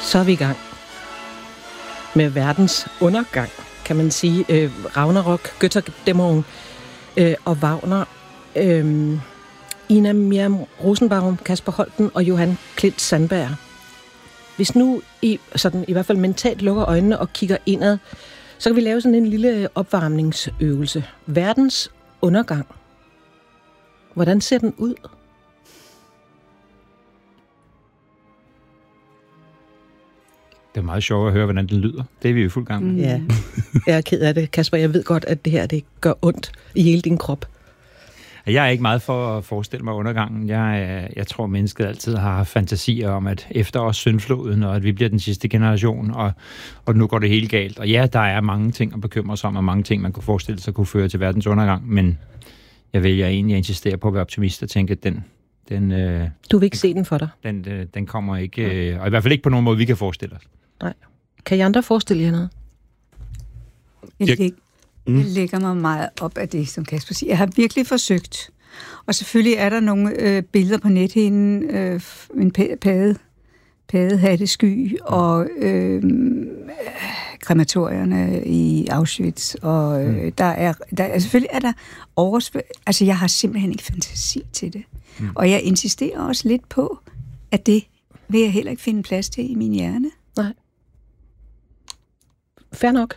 Så er vi i gang med verdens undergang, kan man sige. Ragnarok, Götterdämmerung og Wagner. Ina Miriam Rosenbaum, Kasper Holten og Johan Klint Sandberg. Hvis nu I hvert fald mentalt lukker øjnene og kigger indad, så kan vi lave sådan en lille opvarmningsøvelse. Verdens undergang. Hvordan ser den ud? Det er meget sjovt at høre, hvordan den lyder. Det er vi jo i fuld gang med. Ja, jeg er ked af det, Kasper. Jeg ved godt, at det her det gør ondt i hele din krop. Jeg er ikke meget for at forestille mig undergangen. Jeg tror, mennesket altid har fantasier om, at efter os syndfloden, og at vi bliver den sidste generation, og nu går det helt galt. Og ja, der er mange ting at bekymre sig om, og mange ting, man kunne forestille sig kunne føre til verdens undergang, men jeg vælger egentlig at insistere på at være optimist og tænke, at den du vil ikke se den for dig? Den kommer ikke, og i hvert fald ikke på nogen måde, vi kan forestille os. Nej. Kan I andre forestille jer noget? Jeg lægger mig meget op af det, som Kasper siger. Jeg har virkelig forsøgt. Og selvfølgelig er der nogle billeder på nethinden. En paddehattesky og krematorierne i Auschwitz. Og selvfølgelig er der altså, jeg har simpelthen ikke fantasi til det. Og jeg insisterer også lidt på, at det vil jeg heller ikke finde plads til i min hjerne. Nej. Fair nok.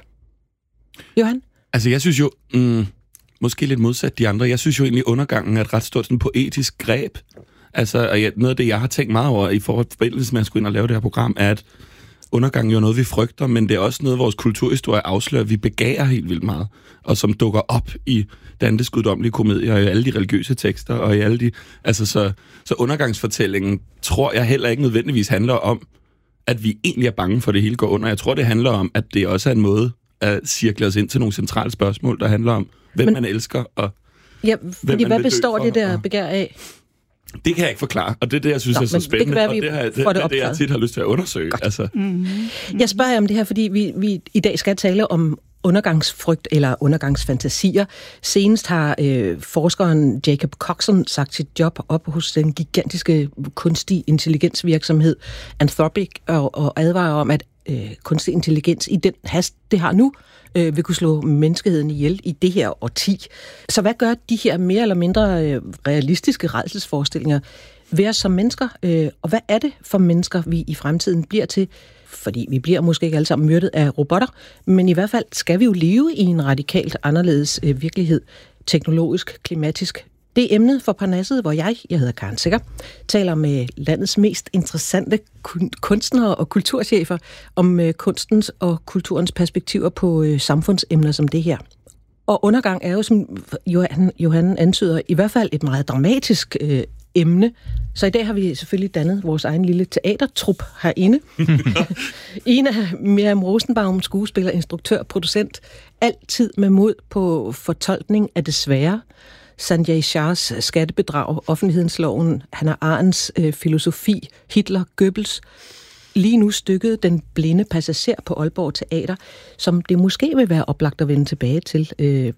Johan? Altså, jeg synes jo, måske lidt modsat de andre, jeg synes jo egentlig, undergangen er et ret stort sådan poetisk greb. Altså, og noget af det, jeg har tænkt meget over i forbindelse med at skulle ind og lave det her program, er, at undergangen er jo noget, vi frygter, men det er også noget, vores kulturhistorie afslører, vi begærer helt vildt meget, og som dukker op i Dantes guddommelige komedier, og i alle de religiøse tekster, og i alle de... Altså, så undergangsfortællingen tror jeg heller ikke nødvendigvis handler om, at vi egentlig er bange for, at det hele går under. Jeg tror, det handler om, at det også er en måde at cirkle os ind til nogle centrale spørgsmål, der handler om, hvem man elsker, og hvad består det der begær af? Det kan jeg ikke forklare, og det er det, jeg synes er så spændende, og det er det, jeg tit har lyst til at undersøge. Altså. Jeg spørger om det her, fordi vi i dag skal tale om undergangsfrygt eller undergangsfantasier. Senest har forskeren Jacob Coxon sagt sit job op hos den gigantiske kunstig intelligensvirksomhed Anthropic og advarer om, at kunstig intelligens i den hast, det har nu, vil kunne slå menneskeheden ihjel i det her årti. Så hvad gør de her mere eller mindre realistiske rædselsforestillinger ved os som mennesker? Og hvad er det for mennesker, vi i fremtiden bliver til? Fordi vi bliver måske ikke alle sammen myrdet af robotter, men i hvert fald skal vi jo leve i en radikalt anderledes virkelighed, teknologisk, klimatisk. Det er emnet for Parnasset, hvor jeg hedder Karen Secher, taler med landets mest interessante kunstnere og kulturchefer om kunstens og kulturens perspektiver på samfundsemner som det her. Og undergang er jo, som Johan antyder, i hvert fald et meget dramatisk emne. Så i dag har vi selvfølgelig dannet vores egen lille teatertrup herinde. Ina Miriam Rosenbaum, skuespiller, instruktør, producent, altid med mod på fortolkning af det svære. Sanjay Shahs skattebedrag, offentlighedsloven, Hannah Arendts filosofi, Hitler, Goebbels. Lige nu stykket Den blinde passager på Aalborg Teater, som det måske vil være oplagt at vende tilbage til.